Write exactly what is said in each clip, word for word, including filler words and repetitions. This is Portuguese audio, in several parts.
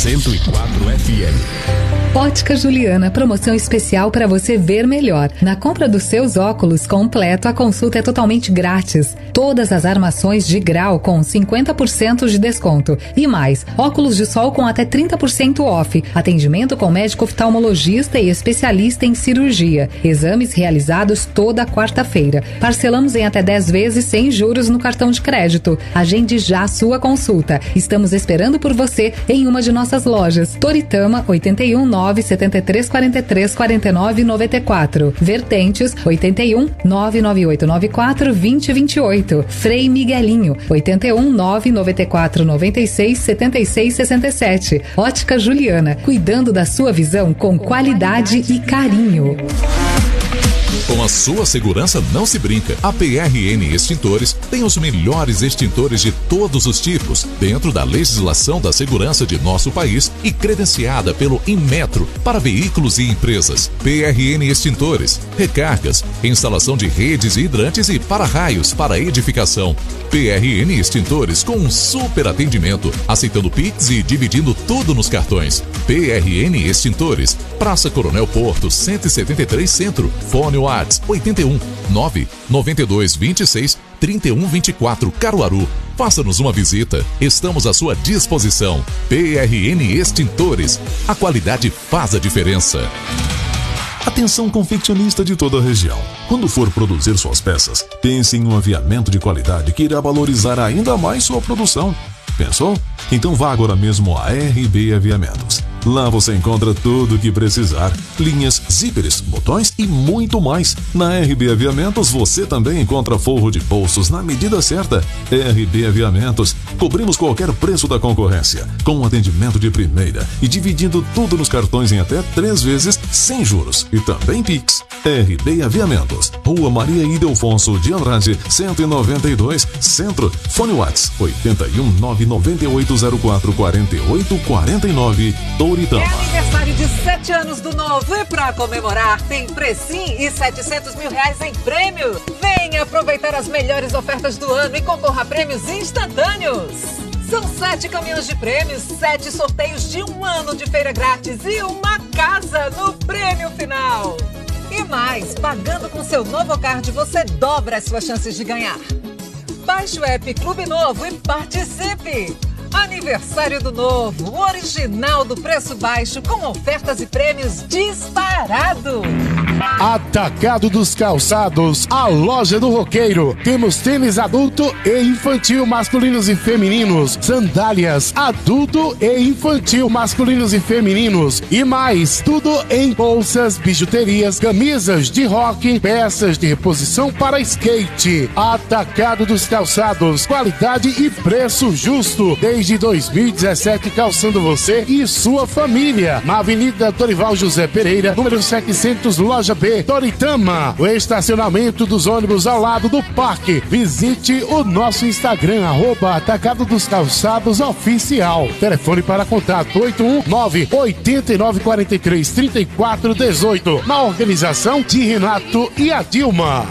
cento e quatro F M. Ótica Juliana, promoção especial para você ver melhor. Na compra dos seus óculos completo, a consulta é totalmente grátis. Todas as armações de grau com cinquenta por cento de desconto. E mais, óculos de sol com até trinta por cento off. Atendimento com médico oftalmologista e especialista em cirurgia. Exames realizados toda quarta-feira. Parcelamos em até dez vezes sem juros no cartão de crédito. Agende já a sua consulta. Estamos esperando por você em uma de nossas lojas. Toritama, oitenta e um, nove setenta e três, quarenta e três, quarenta e nove, noventa e quatro. Vertentes, oitenta e um, nove nove oito nove quatro, vinte, vinte e oito. Frei Miguelinho, oitenta e um, nove noventa e quatro, noventa e seis, setenta e seis, sessenta e sete. Ótica Juliana, cuidando da sua visão com qualidade e carinho. Com a sua segurança não se brinca. A P R N Extintores tem os melhores extintores de todos os tipos, dentro da legislação da segurança de nosso país e credenciada pelo Inmetro para veículos e empresas. P R N Extintores, recargas, instalação de redes e hidrantes e para-raios para edificação. P R N Extintores com um super atendimento, aceitando Pix e dividindo tudo nos cartões. P R N Extintores, Praça Coronel Porto, cento e setenta e três Centro. Fone WhatsApp oitenta e um, nove noventa e dois, vinte e seis, trinta e um, vinte e quatro, Caruaru. Faça-nos uma visita. Estamos à sua disposição. P R N Extintores. A qualidade faz a diferença. Atenção confeccionista de toda a região. Quando for produzir suas peças, pense em um aviamento de qualidade que irá valorizar ainda mais sua produção. Pensou? Então vá agora mesmo a R B Aviamentos. Lá você encontra tudo o que precisar. Linhas, zíperes, botões e muito mais. Na R B Aviamentos você também encontra forro de bolsos na medida certa. R B Aviamentos. Cobrimos qualquer preço da concorrência, com um atendimento de primeira e dividindo tudo nos cartões em até três vezes sem juros e também Pix. R B Aviamentos. Rua Maria Ildefonso de Andrade, cento e noventa e dois, Centro. Fone WhatsApp oitenta e um, nove noventa e oito zero quatro, quarenta e oito, quarenta e nove. Toritama. É aniversário de sete anos do Novo e pra comemorar tem Presim e setecentos mil reais em prêmio. Venha aproveitar as melhores ofertas do ano e concorra a prêmios instantâneos. São sete caminhões de prêmios, sete sorteios de um ano de feira grátis e uma casa no prêmio final. E mais, pagando com seu Novo Card, você dobra as suas chances de ganhar. Baixe o app Clube Novo e participe! Aniversário do Novo, o original do preço baixo, com ofertas e prêmios disparado. Atacado dos Calçados, a loja do roqueiro. Temos tênis adulto e infantil, masculinos e femininos, sandálias adulto e infantil, masculinos e femininos e mais, tudo em bolsas, bijuterias, camisas de rock, peças de reposição para skate. Atacado dos Calçados, qualidade e preço justo. Desde dois mil e dezessete, calçando você e sua família. Na Avenida Dorival José Pereira, número setecentos, loja B, Toritama. O estacionamento dos ônibus ao lado do parque. Visite o nosso Instagram, arroba Atacado dos Calçados Oficial. Telefone para contato oito um nove, oito nove quatro três, três quatro um oito. Na organização de Renato e a Dilma.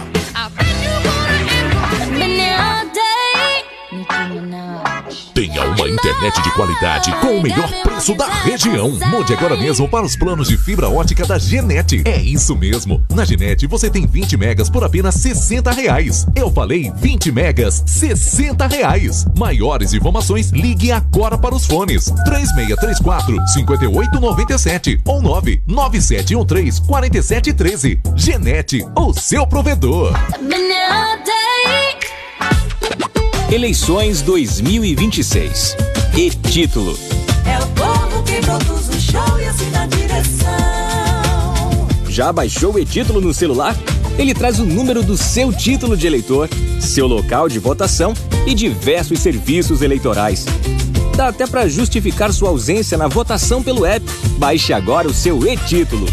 Tenha uma internet de qualidade com o melhor preço da região. Mude agora mesmo para os planos de fibra ótica da Genet. É isso mesmo. Na Genet você tem vinte megas por apenas sessenta reais. Eu falei vinte megas, sessenta reais. Maiores informações, ligue agora para os fones três seis três quatro, cinco oito nove sete ou nove nove sete um três, quatro sete um três. Genet, o seu provedor. Eleições dois mil e vinte e seis. E-título. É o povo que produz o show e assina a direção. Já baixou o e-título no celular? Ele traz o número do seu título de eleitor, seu local de votação e diversos serviços eleitorais. Dá até para justificar sua ausência na votação pelo app. Baixe agora o seu e-título.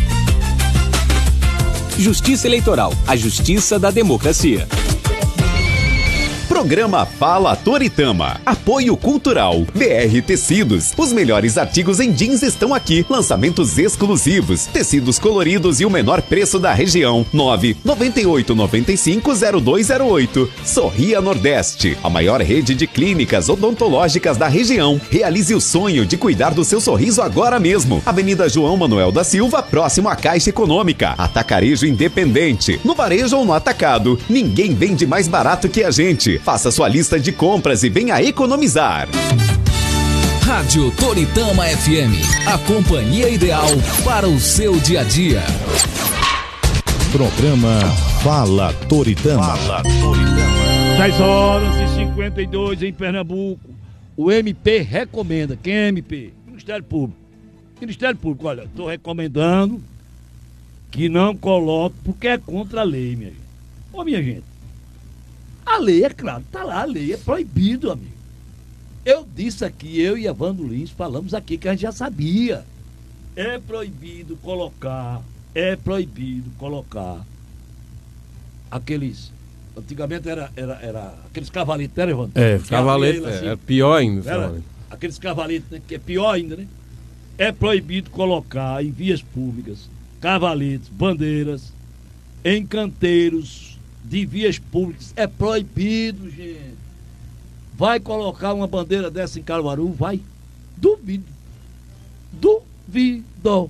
Justiça Eleitoral, a justiça da democracia. Programa Fala Toritama. Apoio Cultural. B R Tecidos. Os melhores artigos em jeans estão aqui. Lançamentos exclusivos. Tecidos coloridos e o menor preço da região. nove nove oito nove cinco zero dois zero oito. Sorria Nordeste. A maior rede de clínicas odontológicas da região. Realize o sonho de cuidar do seu sorriso agora mesmo. Avenida João Manuel da Silva, próximo à Caixa Econômica. Atacarejo Independente. No varejo ou no atacado, ninguém vende mais barato que a gente. Faça sua lista de compras e venha economizar. Rádio Toritama F M, a companhia ideal para o seu dia a dia. Programa Fala Toritama. Fala Toritama. dez horas e cinquenta e dois em Pernambuco. O M P recomenda. Quem é M P? Ministério Público. Ministério Público, olha, estou recomendando que não coloque, porque é contra a lei, minha gente. Ô, minha gente, a lei, é claro, tá lá, a lei é proibido, amigo. Eu disse aqui, eu e Evandro Lins falamos aqui que a gente já sabia. É proibido colocar, é proibido colocar aqueles, antigamente era, era, era aqueles cavaletes, né, Evandro? É, cavalete, assim, é pior ainda. Era, aqueles cavaletes, né, que é pior ainda, né? É proibido colocar em vias públicas cavaletes, bandeiras, em canteiros de vias públicas. É proibido, gente. Vai colocar uma bandeira dessa em Caruaru? Vai. Duvido. Duvido.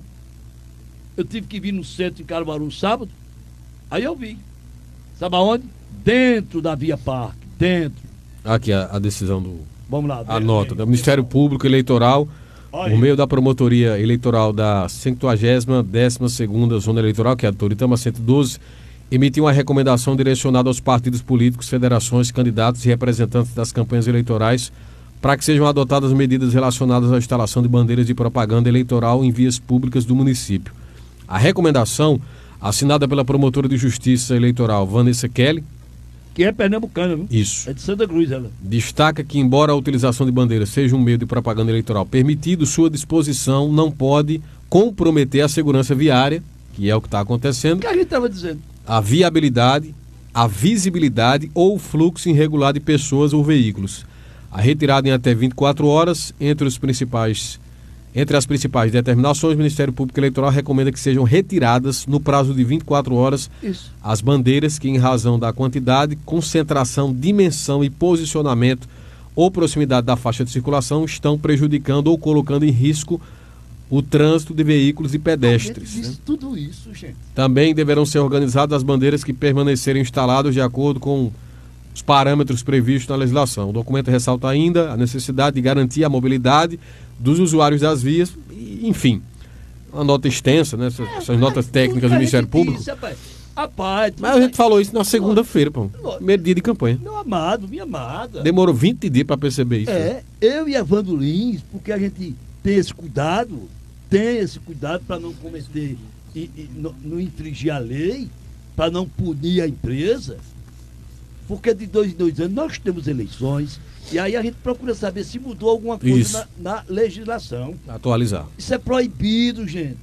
Eu tive que vir no centro em Caruaru sábado. Aí eu vi. Sabe aonde? Dentro da Via Parque. Dentro. Aqui a, a decisão do... Vamos lá. A nota do Ministério Público Eleitoral, por meio da Promotoria Eleitoral da cinquagésima décima segunda Zona Eleitoral, que é a Toritama cento e doze, emitiu uma recomendação direcionada aos partidos políticos, federações, candidatos e representantes das campanhas eleitorais para que sejam adotadas medidas relacionadas à instalação de bandeiras de propaganda eleitoral em vias públicas do município. A recomendação, assinada pela promotora de Justiça Eleitoral Vanessa Kelly, que é pernambucana, viu? Isso. É de Santa Cruz, ela. Destaca que, embora a utilização de bandeiras seja um meio de propaganda eleitoral permitido, sua disposição não pode comprometer a segurança viária, que é o que está acontecendo. O que a gente estava dizendo? A viabilidade, a visibilidade ou o fluxo irregular de pessoas ou veículos. A retirada em até vinte e quatro horas, entre os principais, entre as principais determinações, o Ministério Público Eleitoral recomenda que sejam retiradas no prazo de vinte e quatro horas Isso. as bandeiras que, em razão da quantidade, concentração, dimensão e posicionamento ou proximidade da faixa de circulação, estão prejudicando ou colocando em risco o trânsito de veículos e pedestres. Né? Tudo isso, gente. Também deverão ser organizadas as bandeiras que permanecerem instaladas de acordo com os parâmetros previstos na legislação. O documento ressalta ainda a necessidade de garantir a mobilidade dos usuários das vias, enfim, uma nota extensa, né? Essas, essas notas técnicas do Ministério Público. Disse, rapaz. Rapaz, mas a gente falou isso na segunda-feira, pô. Primeiro dia de campanha. Meu amado, minha amada. Demorou vinte dias para perceber isso. É, né? eu e Evandro Lins, porque a gente tem esse cuidado, tem esse cuidado para não cometer e, e não, não infringir a lei, para não punir a empresa, porque de dois em dois anos nós temos eleições e aí a gente procura saber se mudou alguma coisa na, na legislação. Atualizar. Isso é proibido, gente.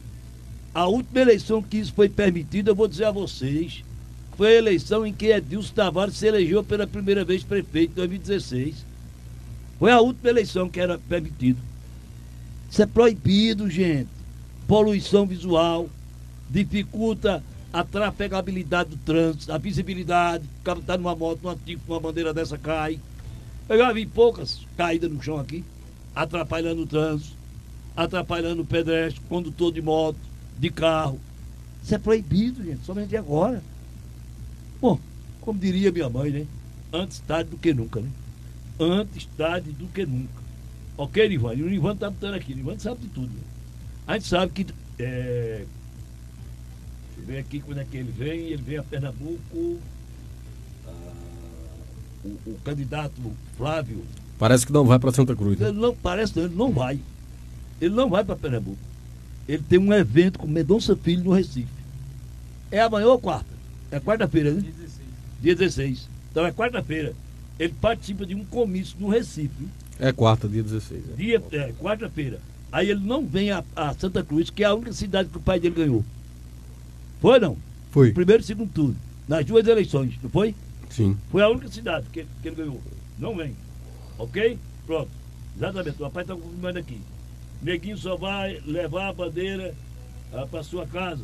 A última eleição que isso foi permitido, eu vou dizer a vocês, foi a eleição em que Edilson Tavares se elegeu pela primeira vez prefeito em dois mil e dezesseis. Foi a última eleição que era permitido. Isso é proibido, gente. Poluição visual, dificulta a trafegabilidade do trânsito, a visibilidade. O cara está numa moto, numa tipo, uma bandeira dessa cai. Eu já vi poucas caídas no chão aqui, atrapalhando o trânsito, atrapalhando o pedestre, condutor de moto, de carro. Isso é proibido, gente, somente agora. Bom, como diria minha mãe, né? Antes tarde do que nunca, né? Antes tarde do que nunca. Ok, Nivan? E o Nivan está botando aqui. O Nivan sabe de tudo. Né? A gente sabe que. É... Deixa eu ver aqui quando é que ele vem. Ele vem a Pernambuco. Ah, o, o candidato Flávio. Parece que não vai para Santa Cruz. Né? Ele não parece, não, ele não vai. Ele não vai para Pernambuco. Ele tem um evento com Mendonça Filho no Recife. É amanhã ou quarta? É quarta-feira, né? Dia dezesseis. Dia dezesseis. Então é quarta-feira. Ele participa de um comício no Recife. Viu? É quarta, dia dezesseis. É. Dia, é, quarta-feira. Aí ele não vem a, a Santa Cruz, que é a única cidade que o pai dele ganhou. Foi não? Foi. Primeiro e segundo turno. Nas duas eleições, não foi? Sim. Foi a única cidade que, que ele ganhou. Não vem. Ok? Pronto. Exatamente. O papai está confirmando aqui. Neguinho só vai levar a bandeira ah, para sua casa.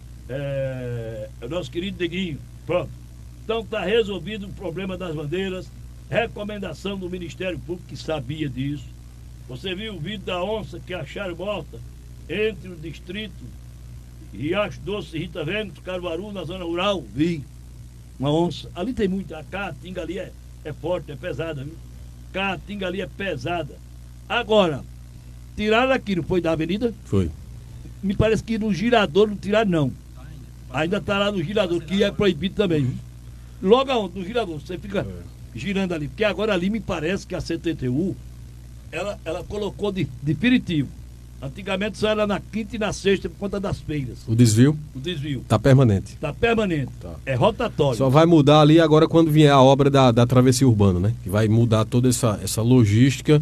É, é o nosso querido Neguinho. Pronto. Então está resolvido o problema das bandeiras. Recomendação do Ministério Público, que sabia disso. Você viu o vídeo da onça que acharam morta entre o distrito Riacho Doce e Rita Vênus, Caruaru, na zona rural? Vi. Uma onça. Ali tem muita. A caatinga ali é, é forte, é pesada, viu? A caatinga ali é pesada. Agora, tiraram aqui, não foi da avenida? Foi. Me parece que no girador não tiraram, não. Ainda está lá no girador, que é proibido também, viu? Logo aonde? No girador. Você fica é. girando ali. Porque agora ali me parece que a C T T U ela, ela colocou de definitivo. Antigamente só era na quinta e na sexta por conta das feiras. O desvio? O desvio. Está permanente. Está permanente. Tá. É rotatório. Só vai mudar ali agora quando vier a obra da, da travessia urbana, né? Que vai mudar toda essa, essa logística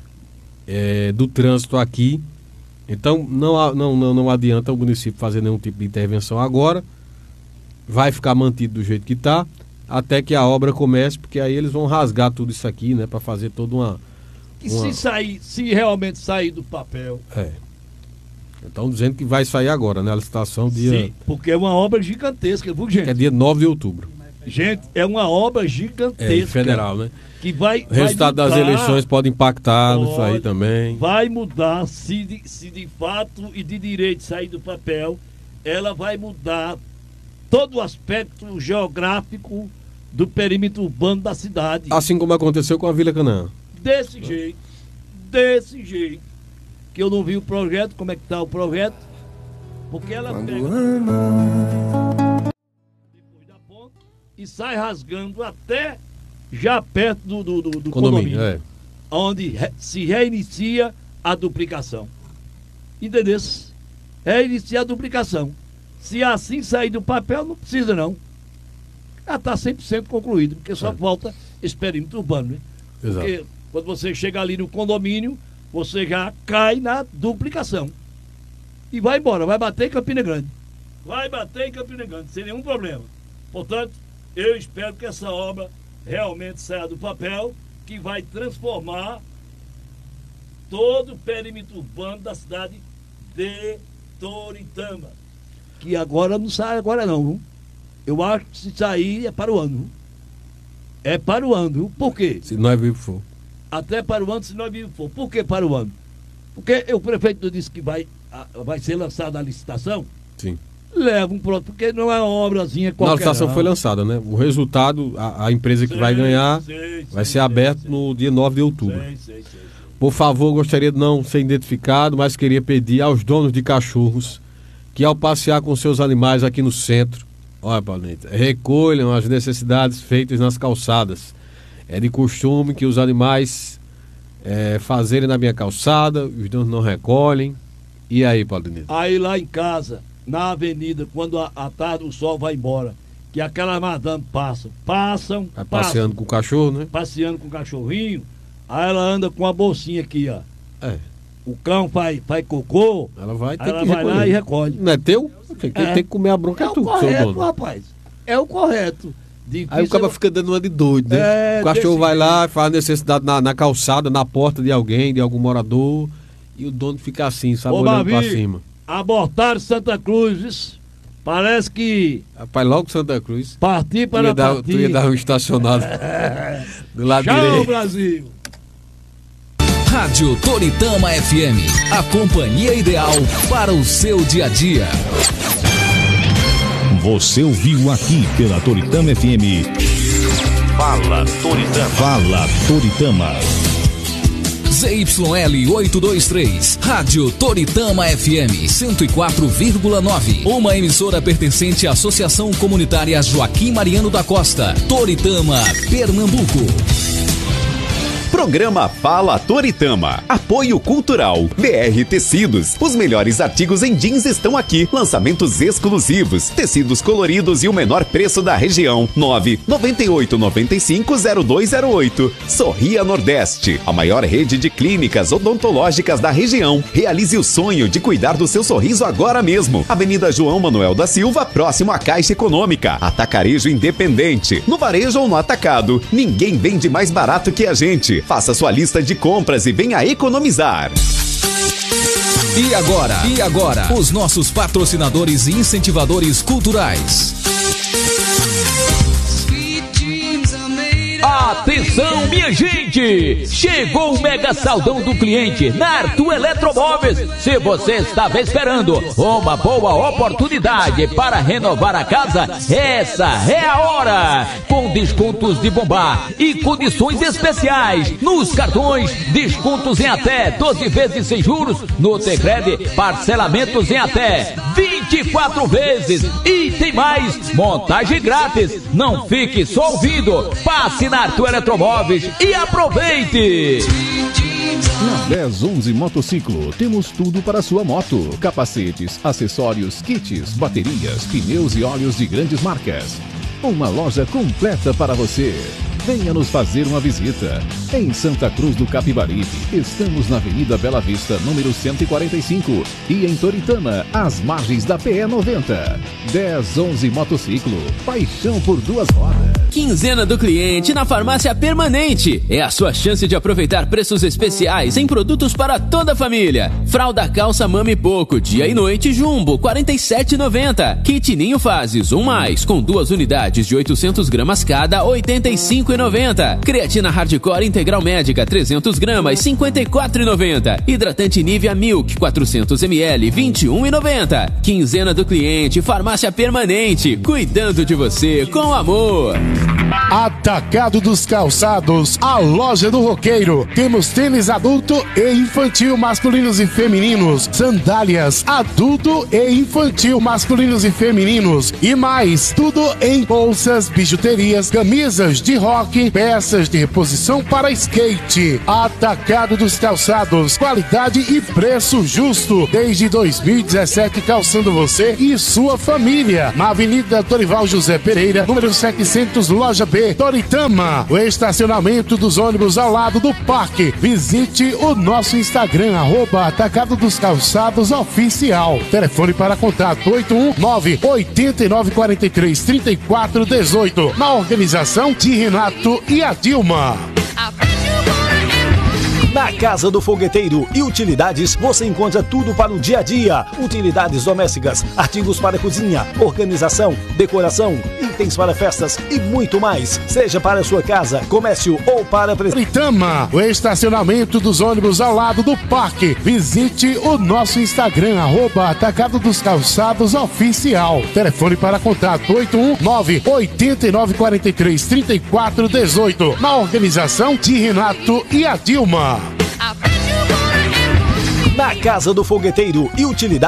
é, do trânsito aqui. Então não, não, não, não adianta o município fazer nenhum tipo de intervenção agora. Vai ficar mantido do jeito que está, até que a obra comece, porque aí eles vão rasgar tudo isso aqui, né? Para fazer toda uma... E uma... se sair, se realmente sair do papel? É. Estão dizendo que vai sair agora, né? A licitação dia... Sim, porque é uma obra gigantesca, viu, gente? É dia nove de outubro. Gente, é uma obra gigantesca. É, federal, né? Que vai, o resultado vai mudar, das eleições pode impactar pode, nisso aí também. Vai mudar, se de, se de fato e de direito sair do papel, ela vai mudar todo o aspecto geográfico do perímetro urbano da cidade. Assim como aconteceu com a Vila Canaã. Desse jeito, desse jeito. Que eu não vi o projeto, como é que está o projeto. Porque ela Quando pega ama. depois da ponta e sai rasgando até já perto do, do, do, do Condomínio, condomínio. é. Onde re, se reinicia a duplicação. Entendeu? Reinicia a duplicação. Se assim sair do papel, não precisa não. Já está cem por cento concluído, porque só é. falta esse perímetro urbano, né? Exato. Porque quando você chega ali no condomínio, você já cai na duplicação. E vai embora, vai bater em Campina Grande. Vai bater em Campina Grande, sem nenhum problema. Portanto, eu espero que essa obra realmente saia do papel, que vai transformar todo o perímetro urbano da cidade de Toritama. Que agora não sai agora não, viu? Eu acho que se sair é para o ano, viu? É para o ano, viu? Por quê? Se nós vivos for. Até para o ano, se nós vivos for. Por que para o ano? Porque o prefeito disse que vai, vai ser lançada a licitação. Sim. Leva um pronto, porque não é uma obrazinha qualquer. Não, a licitação não. foi lançada, né? O resultado, a, a empresa que sei, vai ganhar, sei, vai sei, ser aberto sei, no dia nove de outubro. Sei, sei, sei, sei. Por favor, gostaria de não ser identificado, mas queria pedir aos donos de cachorros que ao passear com seus animais aqui no centro, olha, Paulinho, recolham as necessidades feitas nas calçadas. É de costume que os animais é, fazerem na minha calçada, os donos não recolhem. E aí, Paulinho? Aí lá em casa, na avenida, quando a, a tarde o sol vai embora, que aquela madame passa, passam, Vai passam, passeando com o cachorro, né? passeando com o cachorrinho, aí ela anda com a bolsinha aqui, ó. É. O cão faz, faz cocô, Ela vai ter ela que vai recolher. lá e recolhe. Não é teu? Quem É. tem que comer a bronca é, É o tu, seu correto, dono. rapaz. É o correto. Aí Difícil o cara é- fica dando uma de doido, né? É, o cachorro desse vai jeito. lá, faz necessidade na, na calçada, na porta de alguém, de algum morador, e o dono fica assim, sabe, Ô, olhando pra Bavi, cima. abortaram Santa Cruz, parece que Rapaz, logo Santa Cruz. partir Tu para ia, dar, partir. tu ia dar um estacionado do lado Tchau, direito. Brasil! Rádio Toritama F M, a companhia ideal para o seu dia a dia. Você ouviu aqui pela Toritama F M. Fala Toritama. Fala Toritama. Z Y L oitocentos e vinte e três, Rádio Toritama F M cento e quatro vírgula nove, uma emissora pertencente à Associação Comunitária Joaquim Mariano da Costa, Toritama, Pernambuco. Programa Fala Toritama. Apoio Cultural. B R Tecidos. Os melhores artigos em jeans estão aqui. Lançamentos exclusivos. Tecidos coloridos e o menor preço da região. nove nove oito nove cinco zero dois zero oito. Sorria Nordeste. A maior rede de clínicas odontológicas da região. Realize o sonho de cuidar do seu sorriso agora mesmo. Avenida João Manuel da Silva, próximo à Caixa Econômica. Atacarejo Independente. No varejo ou no atacado, ninguém vende mais barato que a gente. Faça sua lista de compras e venha economizar. E agora? E agora? Os nossos patrocinadores e incentivadores culturais. Atenção, minha gente! Chegou o mega saldão do cliente na Arthur Eletromóveis. Se você estava esperando uma boa oportunidade para renovar a casa, essa é a hora! Com descontos de bombar e condições especiais nos cartões, descontos em até doze vezes sem juros, no Tecred, parcelamentos em até vinte e quatro vezes. E tem mais, montagem grátis. Não fique só ouvindo, passe na Arthur Eletromóveis e aproveite! Na dez onze Motociclo, temos tudo para sua moto: capacetes, acessórios, kits, baterias, pneus e óleos de grandes marcas. Uma loja completa para você. Venha nos fazer uma visita. Em Santa Cruz do Capibaribe, estamos na Avenida Bela Vista, número cento e quarenta e cinco. E em Toritama, às margens da P E noventa. dez onze Motociclo, paixão por duas rodas. Quinzena do cliente na Farmácia Permanente. É a sua chance de aproveitar preços especiais em produtos para toda a família. Fralda calça Mami Poco, dia e noite Jumbo, quarenta e sete reais e noventa centavos. Kit Ninho Fases, um mais, com duas unidades de oitocentos gramas cada, oitenta e cinco reais e noventa centavos. Creatina Hardcore Integral Médica, trezentos gramas, cinquenta e quatro reais e noventa centavos. Hidratante Nivea Milk, quatrocentos mililitros, vinte e um reais e noventa centavos. Quinzena do cliente, Farmácia Permanente, cuidando de você com amor. Atacado dos Calçados, a loja do roqueiro. Temos tênis adulto e infantil, masculinos e femininos, sandálias adulto e infantil, masculinos e femininos, e mais, tudo em bolsas, bijuterias, camisas de rock, peças de reposição para skate. Atacado dos Calçados, qualidade e preço justo desde dois mil e dezessete, calçando você e sua família. Na Avenida Dorival José Pereira, número setecentos, loja B, Toritama. O estacionamento dos ônibus ao lado do parque. Visite o nosso Instagram, arroba Atacado dos Calçados Oficial. Telefone para contato oito um nove, oito nove quatro três, três quatro um oito. Na organização de Renato e a Dilma. Na Casa do Fogueteiro e Utilidades, você encontra tudo para o dia a dia. Utilidades domésticas, artigos para cozinha, organização, decoração, itens para festas e muito mais. Seja para a sua casa, comércio ou para... Toritama, o estacionamento dos ônibus ao lado do parque. Visite o nosso Instagram, arroba Atacado dos Calçados Oficial. Telefone para contato oito um nove, oito nove quatro três, três quatro um oito. Na organização de Renato e a Dilma. Na Casa do Fogueteiro e Utilidades.